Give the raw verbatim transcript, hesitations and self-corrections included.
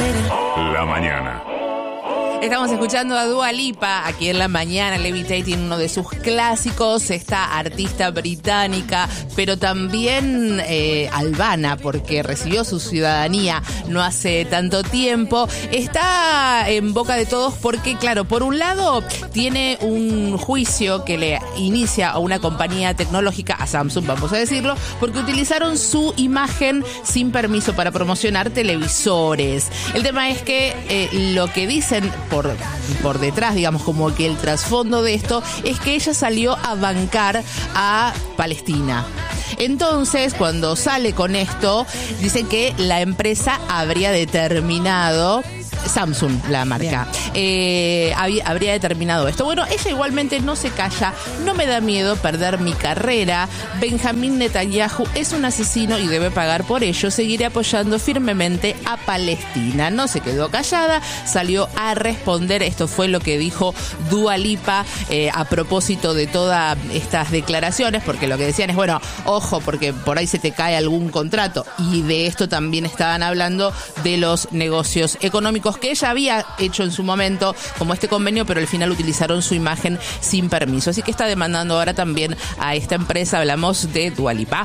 La mañana. Estamos escuchando a Dua Lipa aquí en la mañana. Levitating, uno de sus clásicos. Esta artista británica, pero también eh, albana, porque recibió su ciudadanía no hace tanto tiempo. Está en boca de todos porque, claro, por un lado tiene un juicio que le inicia a una compañía tecnológica, a Samsung, vamos a decirlo, porque utilizaron su imagen sin permiso para promocionar televisores. El tema es que eh, lo que dicen por, por detrás, digamos, como que el trasfondo de esto es que ella salió a bancar a Palestina. Entonces, cuando sale con esto, dicen que la empresa habría determinado, Samsung, la marca, eh, había, habría determinado esto. Bueno, ella igualmente no se calla. No me da miedo perder mi carrera. Benjamín Netanyahu es un asesino y debe pagar por ello. Seguiré apoyando firmemente a Palestina. No se quedó callada, salió a responder. Esto fue lo que dijo Dua Lipa eh, a propósito de todas estas declaraciones, porque lo que decían es, bueno, ojo, porque por ahí se te cae algún contrato. Y de esto también estaban hablando, de los negocios económicos que ella había hecho en su momento, como este convenio, pero al final utilizaron su imagen sin permiso. Así que está demandando ahora también a esta empresa. Hablamos de Dua Lipa.